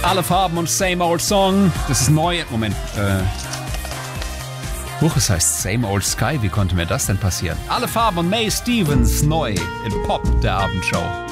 Alle Farben und Same Old Song. Das ist neu. Moment. Es heißt Same Old Sky. Wie konnte mir das denn passieren? Alle Farben und May Stevens neu in Pop der Abendshow.